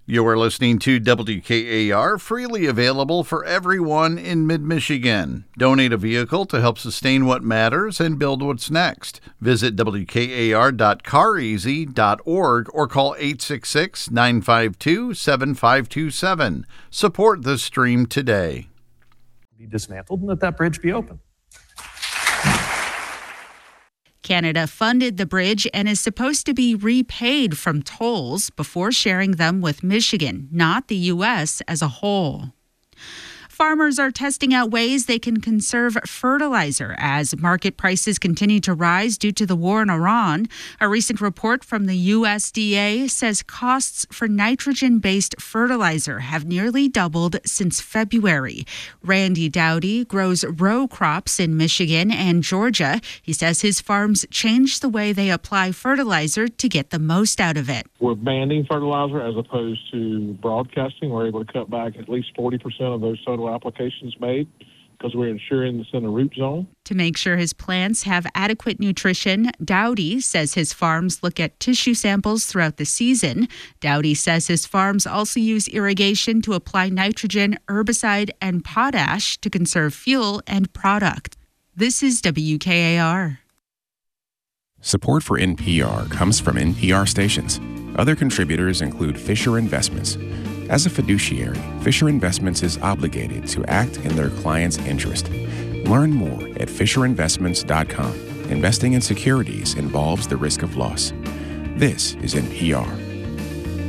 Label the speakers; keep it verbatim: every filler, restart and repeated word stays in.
Speaker 1: You are listening to W K A R, freely available for everyone in mid-Michigan. Donate a vehicle to help sustain what matters and build what's next. Visit W K A R dot car easy dot org or call eight six six, nine five two, seven five two seven. Support the stream today.
Speaker 2: Be dismantled and let that bridge be open.
Speaker 3: Canada funded the bridge and is supposed to be repaid from tolls before sharing them with Michigan, not the U S as a whole. Farmers are testing out ways they can conserve fertilizer as market prices continue to rise due to the war in Iran. A recent report from the U S D A says costs for nitrogen-based fertilizer have nearly doubled since February. Randy Dowdy grows row crops in Michigan and Georgia. He says his farms changed the way they apply fertilizer to get the most out of it.
Speaker 4: We're banning fertilizer as opposed to broadcasting. We're able to cut back at least forty percent of those total applications made because we're ensuring it's in a root zone.
Speaker 3: To make sure his plants have adequate nutrition, Dowdy says his farms look at tissue samples throughout the season. Dowdy says his farms also use irrigation to apply nitrogen, herbicide, and potash to conserve fuel and product. This is W K A R.
Speaker 5: Support for N P R comes from N P R stations. Other contributors include Fisher Investments. As a fiduciary, Fisher Investments is obligated to act in their client's interest. Learn more at fisher investments dot com. Investing in securities involves the risk of loss. This is N P R.